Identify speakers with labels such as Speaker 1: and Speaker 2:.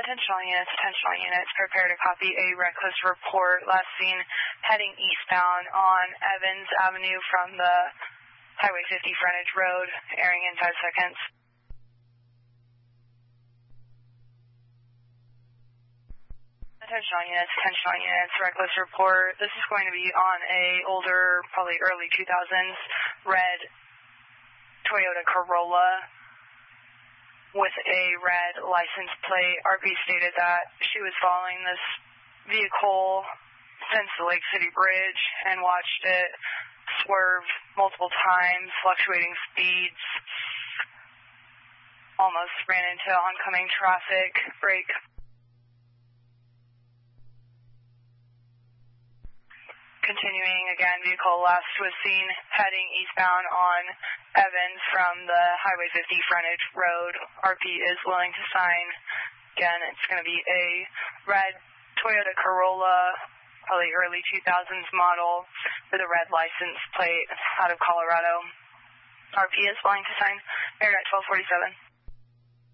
Speaker 1: Attention all units, prepare to copy a reckless report. Last seen heading eastbound on Evans Avenue from the Highway 50 frontage road, airing in 5 seconds. Attention all units, reckless report. This is going to be on a older, probably early 2000s, red Toyota Corolla with a red license plate. RP stated that she was following this vehicle since the Lake City Bridge and watched it swerve multiple times, fluctuating speeds, almost ran into oncoming traffic, brake. Continuing again, vehicle last was seen heading eastbound on Evans from the Highway 50 frontage road. RP is willing to sign. Again, it's going to be a red Toyota Corolla, probably early 2000s model with a red license plate out of Colorado. RP is willing to sign. Air at 1247.